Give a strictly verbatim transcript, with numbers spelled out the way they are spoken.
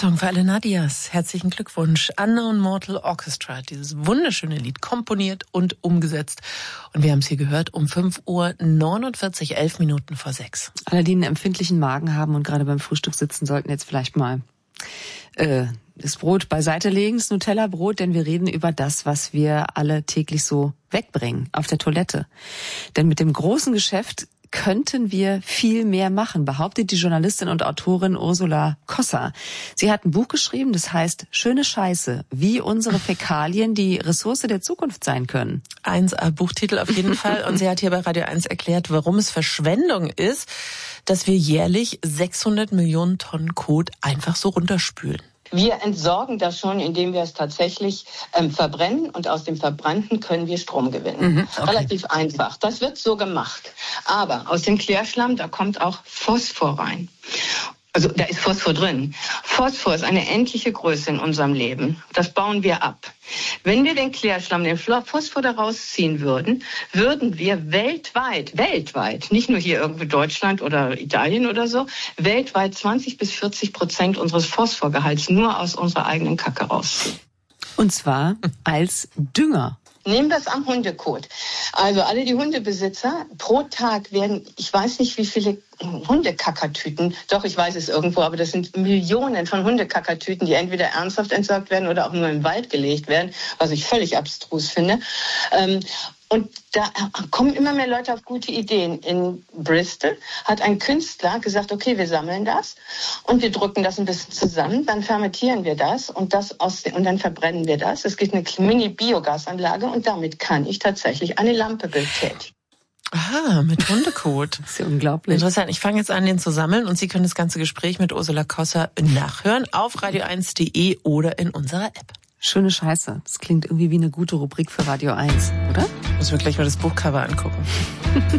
Song für alle Nadias. Herzlichen Glückwunsch. Unknown Mortal Orchestra hat dieses wunderschöne Lied komponiert und umgesetzt. Und wir haben es hier gehört um fünf Uhr neunundvierzig, elf Minuten vor sechs. Alle, die einen empfindlichen Magen haben und gerade beim Frühstück sitzen, sollten jetzt vielleicht mal äh, das Brot beiseite legen, das Nutella-Brot, denn wir reden über das, was wir alle täglich so wegbringen auf der Toilette. Denn mit dem großen Geschäft könnten wir viel mehr machen, behauptet die Journalistin und Autorin Ursula Kossa. Sie hat ein Buch geschrieben, das heißt Schöne Scheiße, wie unsere Fäkalien die Ressource der Zukunft sein können. eins A Buchtitel auf jeden Fall. Und sie hat hier bei Radio eins erklärt, warum es Verschwendung ist, dass wir jährlich sechshundert Millionen Tonnen Kot einfach so runterspülen. Wir entsorgen das schon, indem wir es tatsächlich ähm, verbrennen, und aus dem Verbrannten können wir Strom gewinnen. Mhm, okay. Relativ einfach. Das wird so gemacht. Aber aus dem Klärschlamm, da kommt auch Phosphor rein. Also da ist Phosphor drin. Phosphor ist eine endliche Größe in unserem Leben. Das bauen wir ab. Wenn wir den Klärschlamm, den Phosphor daraus ziehen würden, würden wir weltweit, weltweit, nicht nur hier irgendwo Deutschland oder Italien oder so, weltweit zwanzig bis vierzig Prozent unseres Phosphorgehalts nur aus unserer eigenen Kacke rausziehen. Und zwar als Dünger. Nehmen wir es am Hundekot. Also alle die Hundebesitzer, pro Tag werden, ich weiß nicht wie viele Hundekackertüten, doch ich weiß es irgendwo, aber das sind Millionen von Hundekackertüten, die entweder ernsthaft entsorgt werden oder auch nur im Wald gelegt werden, was ich völlig abstrus finde. Und da kommen immer mehr Leute auf gute Ideen. In Bristol hat ein Künstler gesagt, okay, wir sammeln das und wir drücken das ein bisschen zusammen, dann fermentieren wir das und das aus und dann verbrennen wir das. Es gibt eine Mini-Biogasanlage und damit kann ich tatsächlich eine Lampe betätigen. Aha, mit Hundekot. Das ist ja unglaublich. Interessant. Ich fange jetzt an, den zu sammeln, und Sie können das ganze Gespräch mit Ursula Kossa nachhören auf radio eins punkt de oder in unserer App. Schöne Scheiße. Das klingt irgendwie wie eine gute Rubrik für Radio eins, oder? Müssen wir gleich mal das Buchcover angucken.